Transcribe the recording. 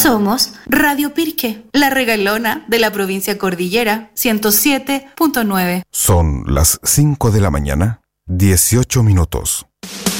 Somos Radio Pirque, la regalona de la provincia Cordillera, 107.9. Son las 5 de la mañana, 18 minutos.